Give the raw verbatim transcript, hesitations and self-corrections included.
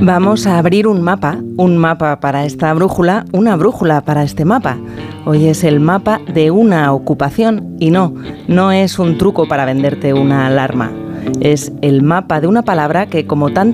Vamos a abrir un mapa, un mapa para esta brújula, una brújula para este mapa. Hoy es el mapa de una ocupación y no, no es un truco para venderte una alarma. Es el mapa de una palabra que, como tantas